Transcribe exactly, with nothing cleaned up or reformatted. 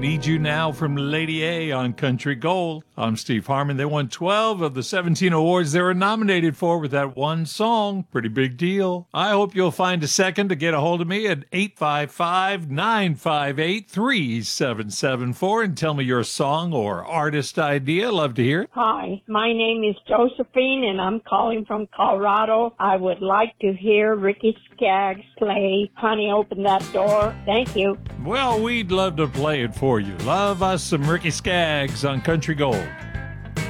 Need You Now from Lady A on Country Gold. I'm Steve Harmon. They won twelve of the seventeen awards they were nominated for with that one song. Pretty big deal. I hope you'll find a second to get a hold of me at eight five five, nine five eight, three seven seven four and tell me your song or artist idea. Love to hear it. Hi, my name is Josephine, and I'm calling from Colorado. I would like to hear Ricky Skaggs play Honey, Open That Door. Thank you. Well, we'd love to play it for you. Love us some Ricky Skaggs on Country Gold.